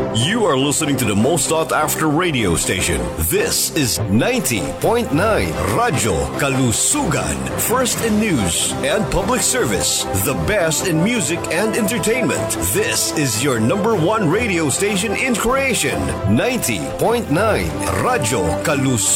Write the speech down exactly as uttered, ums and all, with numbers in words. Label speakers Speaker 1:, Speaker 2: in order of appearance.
Speaker 1: You are listening to the most sought-after radio station. This is ninety point nine Radyo Kalusugan. First in news and public service. The best in music and entertainment. This is your number one radio station in creation. ninety point nine Radyo Kalusugan.